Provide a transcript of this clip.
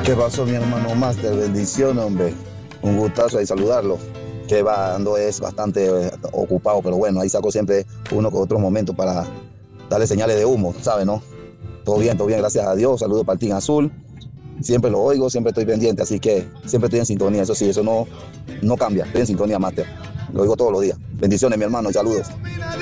¿Qué pasó, mi hermano Master? Bendición, hombre. Un gustazo ahí saludarlo. Que va, ando es bastante ocupado, pero bueno, ahí saco siempre uno con otros momentos para darle señales de humo, ¿sabes, no? Todo bien, gracias a Dios. Saludos para el Team Azul. Siempre lo oigo, siempre estoy pendiente, así que siempre estoy en sintonía. Eso sí, eso no cambia. Estoy en sintonía, Master. Lo oigo todos los días. Bendiciones, mi hermano, y saludos.